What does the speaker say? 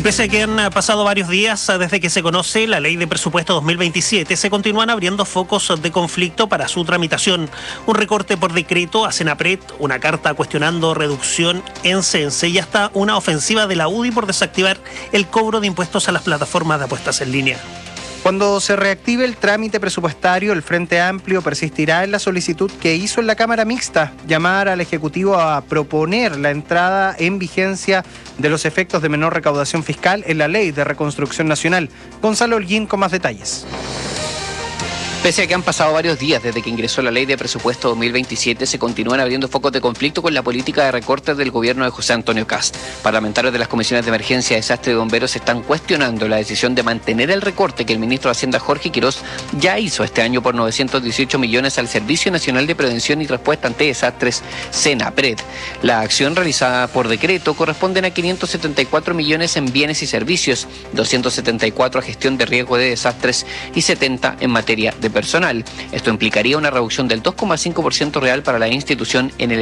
Pese a que han pasado varios días desde que se conoce la Ley de Presupuesto 2027, se continúan abriendo focos de conflicto para su tramitación. Un recorte por decreto a Senapred, una carta cuestionando reducción en CENSE y hasta una ofensiva de la UDI por desactivar el cobro de impuestos a las plataformas de apuestas en línea. Cuando se reactive el trámite presupuestario, el Frente Amplio persistirá en la solicitud que hizo en la Cámara Mixta, llamar al Ejecutivo a proponer la entrada en vigencia de los efectos de menor recaudación fiscal en la Ley de Reconstrucción Nacional. Gonzalo Holguín con más detalles. Pese a que han pasado varios días desde que ingresó la Ley de Presupuesto 2027, se continúan abriendo focos de conflicto con la política de recortes del gobierno de José Antonio Kast. Parlamentarios de las comisiones de emergencia, desastre y bomberos están cuestionando la decisión de mantener el recorte que el ministro de Hacienda Jorge Quirós ya hizo este año por 918 millones al Servicio Nacional de Prevención y Respuesta ante Desastres, Senapred. La acción realizada por decreto corresponde a 574 millones en bienes y servicios, 274 a gestión de riesgo de desastres y 70 en materia de personal. Esto implicaría una reducción del 2,5% real para la institución en el